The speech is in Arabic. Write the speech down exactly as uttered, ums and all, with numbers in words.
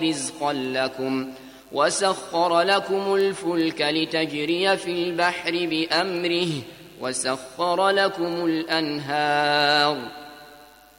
رزقا لكم وسخر لكم الفلك لتجري في البحر بأمره وسخر لكم الأنهار